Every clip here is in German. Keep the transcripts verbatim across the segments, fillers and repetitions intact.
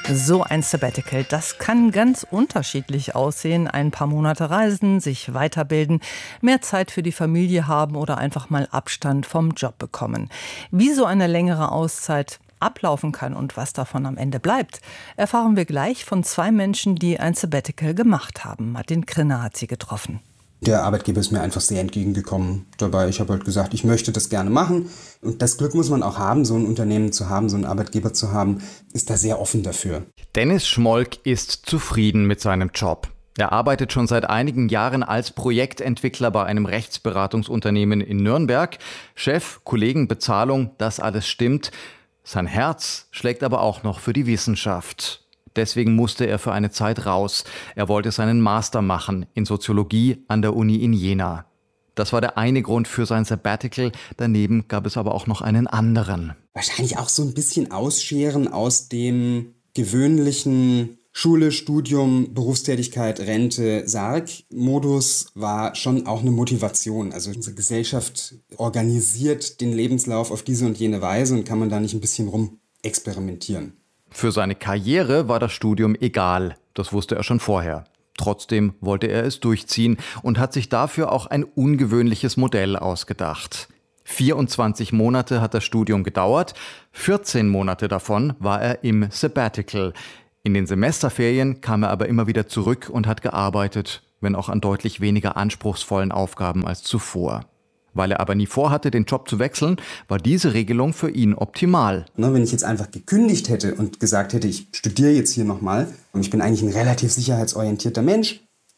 So ein Sabbatical, das kann ganz unterschiedlich aussehen. Ein paar Monate reisen, sich weiterbilden, mehr Zeit für die Familie haben oder einfach mal Abstand vom Job bekommen. Wie so eine längere Auszeit ablaufen kann und was davon am Ende bleibt, erfahren wir gleich von zwei Menschen, die ein Sabbatical gemacht haben. Martin Krinner hat sie getroffen. Der Arbeitgeber ist mir einfach sehr entgegengekommen dabei. Ich habe halt gesagt, ich möchte das gerne machen. Und das Glück muss man auch haben, so ein Unternehmen zu haben, so einen Arbeitgeber zu haben, ist da sehr offen dafür. Dennis Schmolk ist zufrieden mit seinem Job. Er arbeitet schon seit einigen Jahren als Projektentwickler bei einem Rechtsberatungsunternehmen in Nürnberg. Chef, Kollegen, Bezahlung, das alles stimmt. Sein Herz schlägt aber auch noch für die Wissenschaft. Deswegen musste er für eine Zeit raus. Er wollte seinen Master machen in Soziologie an der Uni in Jena. Das war der eine Grund für sein Sabbatical. Daneben gab es aber auch noch einen anderen. Wahrscheinlich auch so ein bisschen ausscheren aus dem gewöhnlichen Schule, Studium, Berufstätigkeit, Rente, Sarg-Modus war schon auch eine Motivation. Also unsere Gesellschaft organisiert den Lebenslauf auf diese und jene Weise und kann man da nicht ein bisschen rum experimentieren. Für seine Karriere war das Studium egal, das wusste er schon vorher. Trotzdem wollte er es durchziehen und hat sich dafür auch ein ungewöhnliches Modell ausgedacht. vierundzwanzig Monate hat das Studium gedauert, vierzehn Monate davon war er im Sabbatical. In den Semesterferien kam er aber immer wieder zurück und hat gearbeitet, wenn auch an deutlich weniger anspruchsvollen Aufgaben als zuvor. Weil er aber nie vorhatte, den Job zu wechseln, war diese Regelung für ihn optimal. Wenn ich jetzt einfach gekündigt hätte und gesagt hätte, ich studiere jetzt hier nochmal und ich bin eigentlich ein relativ sicherheitsorientierter Mensch,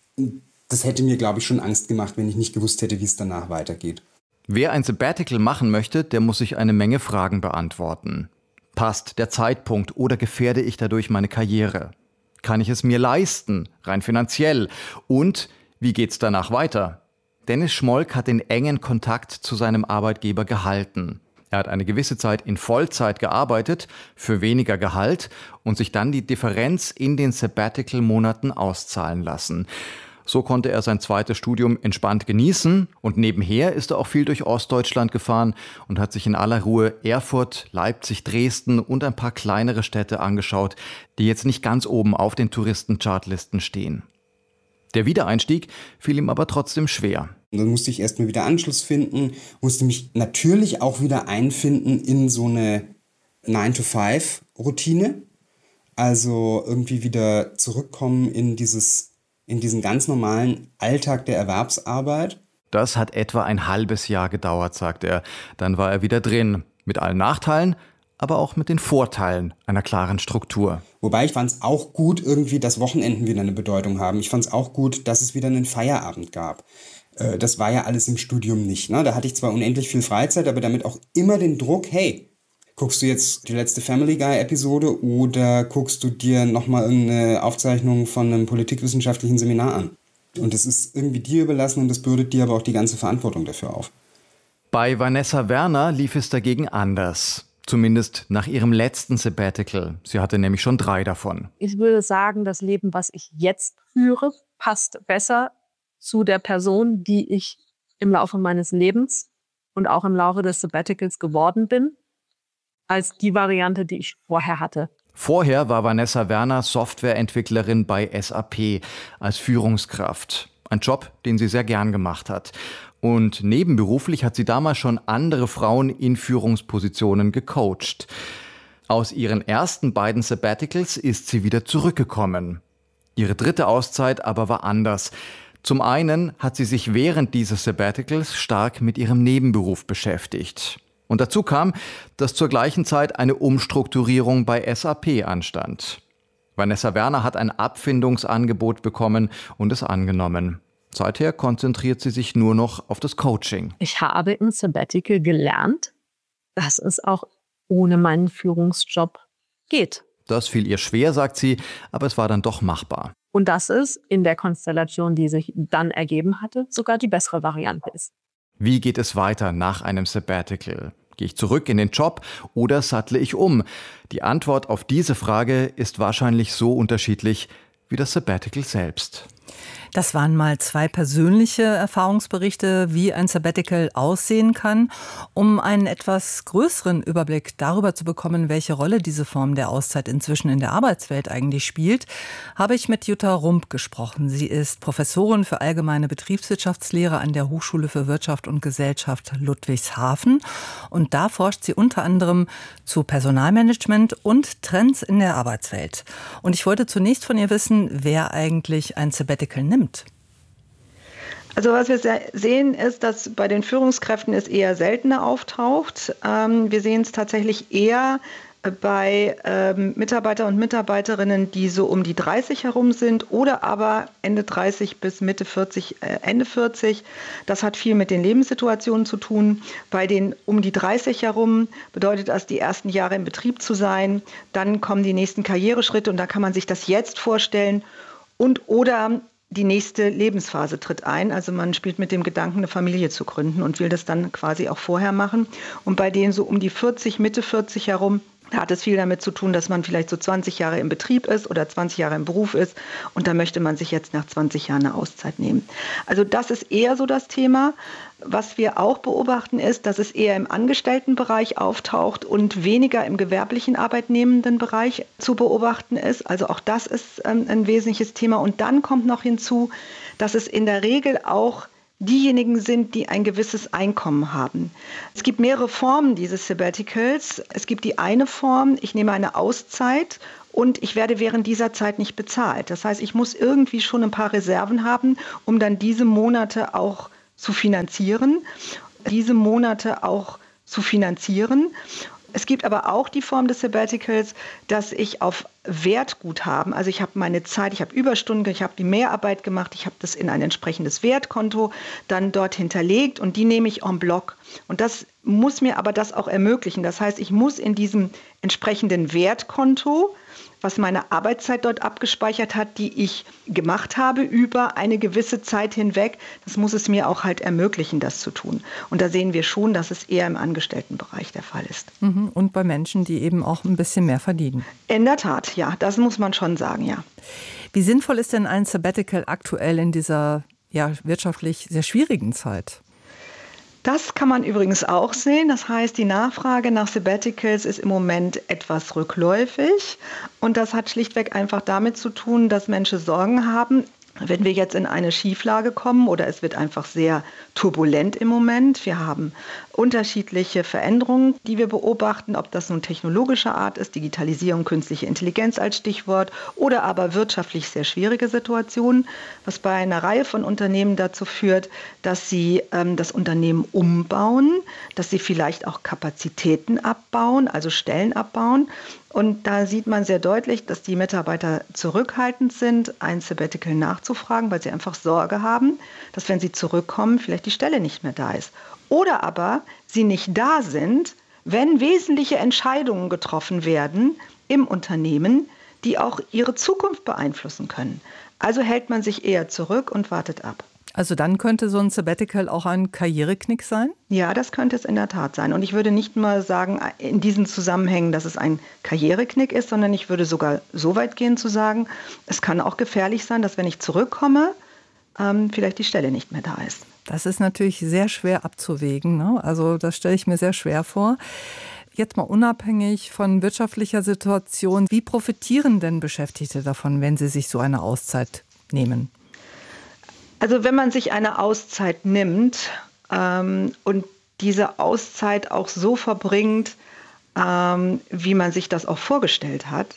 das hätte mir, glaube ich, schon Angst gemacht, wenn ich nicht gewusst hätte, wie es danach weitergeht. Wer ein Sabbatical machen möchte, der muss sich eine Menge Fragen beantworten. Passt der Zeitpunkt oder gefährde ich dadurch meine Karriere? Kann ich es mir leisten, rein finanziell? Und wie geht's danach weiter? Dennis Schmolk hat den engen Kontakt zu seinem Arbeitgeber gehalten. Er hat eine gewisse Zeit in Vollzeit gearbeitet, für weniger Gehalt und sich dann die Differenz in den Sabbatical-Monaten auszahlen lassen. So konnte er sein zweites Studium entspannt genießen und nebenher ist er auch viel durch Ostdeutschland gefahren und hat sich in aller Ruhe Erfurt, Leipzig, Dresden und ein paar kleinere Städte angeschaut, die jetzt nicht ganz oben auf den Touristenchartlisten stehen. Der Wiedereinstieg fiel ihm aber trotzdem schwer. Und dann musste ich erstmal wieder Anschluss finden, musste mich natürlich auch wieder einfinden in so eine nine to five Routine. Also irgendwie wieder zurückkommen in dieses, in diesen ganz normalen Alltag der Erwerbsarbeit. Das hat etwa ein halbes Jahr gedauert, sagt er. Dann war er wieder drin. Mit allen Nachteilen, aber auch mit den Vorteilen einer klaren Struktur. Wobei ich fand es auch gut, irgendwie, dass Wochenenden wieder eine Bedeutung haben. Ich fand es auch gut, dass es wieder einen Feierabend gab. Äh, das war ja alles im Studium nicht. Ne? Da hatte ich zwar unendlich viel Freizeit, aber damit auch immer den Druck, hey, guckst du jetzt die letzte Family Guy-Episode oder guckst du dir nochmal irgendeine Aufzeichnung von einem politikwissenschaftlichen Seminar an? Und das ist irgendwie dir überlassen und das bürdet dir aber auch die ganze Verantwortung dafür auf. Bei Vanessa Werner lief es dagegen anders. Zumindest nach ihrem letzten Sabbatical. Sie hatte nämlich schon drei davon. Ich würde sagen, das Leben, was ich jetzt führe, passt besser zu der Person, die ich im Laufe meines Lebens und auch im Laufe des Sabbaticals geworden bin, als die Variante, die ich vorher hatte. Vorher war Vanessa Werner Softwareentwicklerin bei S A P als Führungskraft. Ein Job, den sie sehr gern gemacht hat. Und nebenberuflich hat sie damals schon andere Frauen in Führungspositionen gecoacht. Aus ihren ersten beiden Sabbaticals ist sie wieder zurückgekommen. Ihre dritte Auszeit aber war anders. Zum einen hat sie sich während dieses Sabbaticals stark mit ihrem Nebenberuf beschäftigt. Und dazu kam, dass zur gleichen Zeit eine Umstrukturierung bei S A P anstand. Vanessa Werner hat ein Abfindungsangebot bekommen und es angenommen. Seither konzentriert sie sich nur noch auf das Coaching. Ich habe im Sabbatical gelernt, dass es auch ohne meinen Führungsjob geht. Das fiel ihr schwer, sagt sie, aber es war dann doch machbar. Und dass es in der Konstellation, die sich dann ergeben hatte, sogar die bessere Variante ist. Wie geht es weiter nach einem Sabbatical? Gehe ich zurück in den Job oder sattle ich um? Die Antwort auf diese Frage ist wahrscheinlich so unterschiedlich wie das Sabbatical selbst. Das waren mal zwei persönliche Erfahrungsberichte, wie ein Sabbatical aussehen kann. Um einen etwas größeren Überblick darüber zu bekommen, welche Rolle diese Form der Auszeit inzwischen in der Arbeitswelt eigentlich spielt, habe ich mit Jutta Rump gesprochen. Sie ist Professorin für allgemeine Betriebswirtschaftslehre an der Hochschule für Wirtschaft und Gesellschaft Ludwigshafen. Und da forscht sie unter anderem zu Personalmanagement und Trends in der Arbeitswelt. Und ich wollte zunächst von ihr wissen, wer eigentlich ein Sabbatical nimmt. Also was wir sehen, ist, dass bei den Führungskräften es eher seltener auftaucht. Wir sehen es tatsächlich eher bei Mitarbeiter und Mitarbeiterinnen, die so um die dreißig herum sind oder aber Ende dreißig bis Mitte vierzig, Ende vierzig. Das hat viel mit den Lebenssituationen zu tun. Bei den um die dreißig herum bedeutet das, die ersten Jahre im Betrieb zu sein. Dann kommen die nächsten Karriereschritte und da kann man sich das jetzt vorstellen. Und oder die nächste Lebensphase tritt ein. Also man spielt mit dem Gedanken, eine Familie zu gründen und will das dann quasi auch vorher machen. Und bei denen so um die vierzig, Mitte vierzig herum, da hat es viel damit zu tun, dass man vielleicht so zwanzig Jahre im Betrieb ist oder zwanzig Jahre im Beruf ist. Und da möchte man sich jetzt nach zwanzig Jahren eine Auszeit nehmen. Also das ist eher so das Thema. Was wir auch beobachten ist, dass es eher im Angestelltenbereich auftaucht und weniger im gewerblichen arbeitnehmenden Bereich zu beobachten ist. Also auch das ist ähm, ein wesentliches Thema. Und dann kommt noch hinzu, dass es in der Regel auch diejenigen sind, die ein gewisses Einkommen haben. Es gibt mehrere Formen dieses Sabbaticals. Es gibt die eine Form, ich nehme eine Auszeit und ich werde während dieser Zeit nicht bezahlt. Das heißt, ich muss irgendwie schon ein paar Reserven haben, um dann diese Monate auch zu finanzieren, diese Monate auch zu finanzieren. Es gibt aber auch die Form des Sabbaticals, dass ich auf Wertguthaben, also ich habe meine Zeit, ich habe Überstunden, ich habe die Mehrarbeit gemacht, ich habe das in ein entsprechendes Wertkonto dann dort hinterlegt und die nehme ich en bloc. Und das muss mir aber das auch ermöglichen. Das heißt, ich muss in diesem entsprechenden Wertkonto, was meine Arbeitszeit dort abgespeichert hat, die ich gemacht habe über eine gewisse Zeit hinweg, das muss es mir auch halt ermöglichen, das zu tun. Und da sehen wir schon, dass es eher im Angestelltenbereich der Fall ist. Und bei Menschen, die eben auch ein bisschen mehr verdienen. In der Tat, ja, das muss man schon sagen, ja. Wie sinnvoll ist denn ein Sabbatical aktuell in dieser ja, wirtschaftlich sehr schwierigen Zeit? Das kann man übrigens auch sehen. Das heißt, die Nachfrage nach Sabbaticals ist im Moment etwas rückläufig. Und das hat schlichtweg einfach damit zu tun, dass Menschen Sorgen haben, wenn wir jetzt in eine Schieflage kommen oder es wird einfach sehr turbulent im Moment. Wir haben unterschiedliche Veränderungen, die wir beobachten, ob das nun technologischer Art ist, Digitalisierung, künstliche Intelligenz als Stichwort oder aber wirtschaftlich sehr schwierige Situationen, was bei einer Reihe von Unternehmen dazu führt, dass sie ähm, das Unternehmen umbauen, dass sie vielleicht auch Kapazitäten abbauen, also Stellen abbauen. Und da sieht man sehr deutlich, dass die Mitarbeiter zurückhaltend sind, ein Sabbatical nachzufragen, weil sie einfach Sorge haben, dass wenn sie zurückkommen, vielleicht die Stelle nicht mehr da ist. Oder aber sie nicht da sind, wenn wesentliche Entscheidungen getroffen werden im Unternehmen, die auch ihre Zukunft beeinflussen können. Also hält man sich eher zurück und wartet ab. Also dann könnte so ein Sabbatical auch ein Karriereknick sein? Ja, das könnte es in der Tat sein. Und ich würde nicht mal sagen, in diesen Zusammenhängen, dass es ein Karriereknick ist, sondern ich würde sogar so weit gehen zu sagen, es kann auch gefährlich sein, dass wenn ich zurückkomme, ähm, vielleicht die Stelle nicht mehr da ist. Das ist natürlich sehr schwer abzuwägen, ne? Also das stelle ich mir sehr schwer vor. Jetzt mal unabhängig von wirtschaftlicher Situation, wie profitieren denn Beschäftigte davon, wenn sie sich so eine Auszeit nehmen? Also wenn man sich eine Auszeit nimmt ähm, und diese Auszeit auch so verbringt, ähm, wie man sich das auch vorgestellt hat,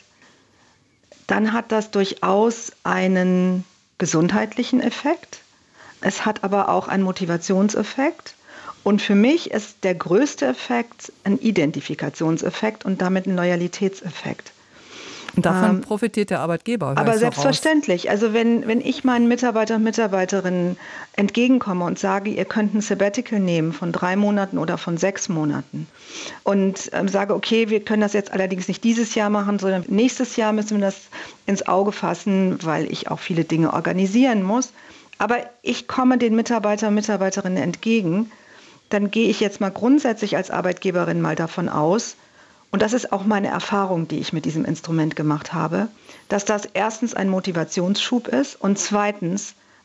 dann hat das durchaus einen gesundheitlichen Effekt. Es hat aber auch einen Motivationseffekt. Und für mich ist der größte Effekt ein Identifikationseffekt und damit ein Loyalitätseffekt. Und davon ähm, profitiert der Arbeitgeber. Aber selbstverständlich. Also wenn, wenn ich meinen Mitarbeiter und Mitarbeiterinnen entgegenkomme und sage, ihr könnt ein Sabbatical nehmen von drei Monaten oder von sechs Monaten und ähm, sage, okay, wir können das jetzt allerdings nicht dieses Jahr machen, sondern nächstes Jahr müssen wir das ins Auge fassen, weil ich auch viele Dinge organisieren muss. Aber ich komme den Mitarbeiter und Mitarbeiterinnen entgegen, dann gehe ich jetzt mal grundsätzlich als Arbeitgeberin mal davon aus, und das ist auch meine Erfahrung, die ich mit diesem Instrument gemacht habe, dass das erstens ein Motivationsschub ist und zweitens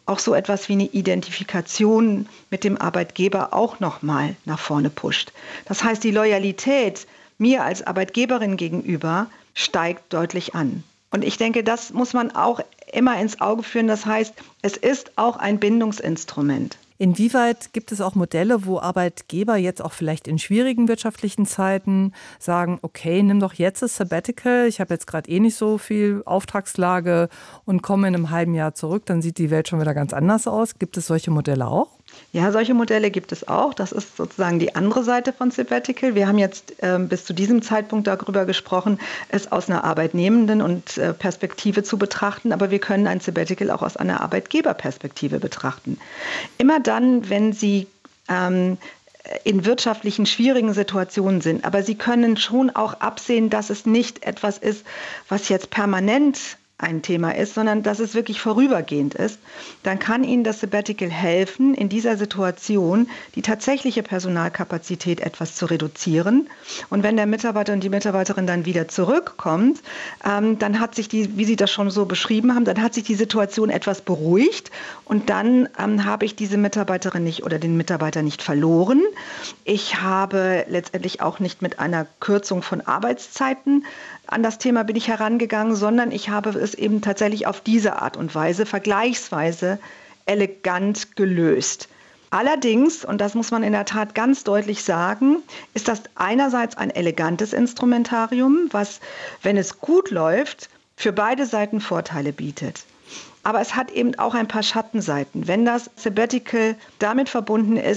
auch so etwas wie eine Identifikation mit dem Arbeitgeber auch nochmal nach vorne pusht. Das heißt, die Loyalität mir als Arbeitgeberin gegenüber steigt deutlich an. Und ich denke, das muss man auch immer ins Auge führen. Das heißt, es ist auch ein Bindungsinstrument. Inwieweit gibt es auch Modelle, wo Arbeitgeber jetzt auch vielleicht in schwierigen wirtschaftlichen Zeiten sagen, okay, nimm doch jetzt das Sabbatical, ich habe jetzt gerade eh nicht so viel Auftragslage und komme in einem halben Jahr zurück, dann sieht die Welt schon wieder ganz anders aus. Gibt es solche Modelle auch? Ja, solche Modelle gibt es auch. Das ist sozusagen die andere Seite von Sabbatical. Wir haben jetzt ähm, bis zu diesem Zeitpunkt darüber gesprochen, es aus einer arbeitnehmenden und äh, Perspektive zu betrachten, aber wir können ein Sabbatical auch aus einer Arbeitgeberperspektive betrachten. Immer dann, wenn Sie ähm, in wirtschaftlichen schwierigen Situationen sind, aber Sie können schon auch absehen, dass es nicht etwas ist, was jetzt permanent ein Thema ist, sondern dass es wirklich vorübergehend ist, dann kann Ihnen das Sabbatical helfen, in dieser Situation die tatsächliche Personalkapazität etwas zu reduzieren. Und wenn der Mitarbeiter und die Mitarbeiterin dann wieder zurückkommt, ähm, dann hat sich die, wie Sie das schon so beschrieben haben, dann hat sich die Situation etwas beruhigt und dann ähm, habe ich diese Mitarbeiterin nicht oder den Mitarbeiter nicht verloren. Ich habe letztendlich auch nicht mit einer Kürzung von Arbeitszeiten an das Thema bin ich herangegangen, sondern ich habe es eben tatsächlich auf diese Art und Weise vergleichsweise elegant gelöst. Allerdings, und das muss man in der Tat ganz deutlich sagen, ist das einerseits ein elegantes Instrumentarium, was, wenn es gut läuft, für beide Seiten Vorteile bietet. Aber es hat eben auch ein paar Schattenseiten. Wenn das Sabbatical damit verbunden ist,